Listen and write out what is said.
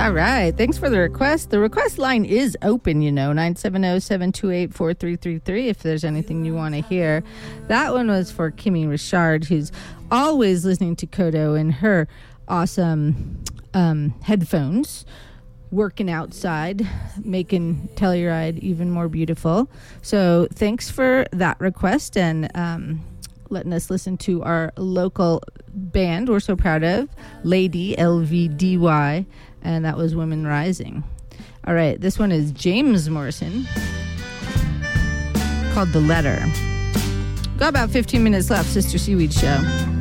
All right. Thanks for the request. The request line is open, 970-728-4333 if there's anything you want to hear. That one was for Kimmy Richard, who's always listening to Kodo in her awesome headphones, working outside, making Telluride even more beautiful. So thanks for that request and letting us listen to our local band we're so proud of, Lady, LVDY, and that was Women Rising. All right, this one is James Morrison, called The Letter. Got about 15 minutes left, Sister Seaweed Show.